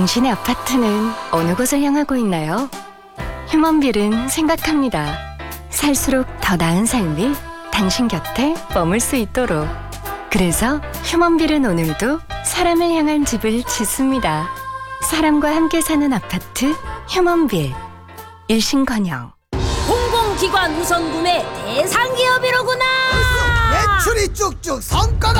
당신의 아파트는 어느 곳을 향하고 있나요? 휴먼빌은 생각합니다. 살수록 더 나은 삶이 당신 곁에 머물 수 있도록. 그래서 휴먼빌은 오늘도 사람을 향한 집을 짓습니다. 사람과 함께 사는 아파트 휴먼빌. 일신건영. 공공기관 우선 구매 대상 기업이로구나. 매출이 쭉쭉 성과가